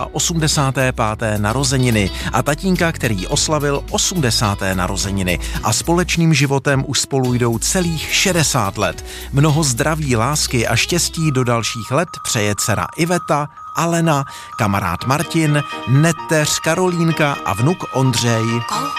85. narozeniny a tatínka, který oslavil 80. narozeniny a společným životem už spolu jdou celých 60 let. Mnoho zdraví, lásky a štěstí do dalších let přeje dcera Iveta, Alena, kamarád Martin, neteř Karolínka a vnuk Ondřej.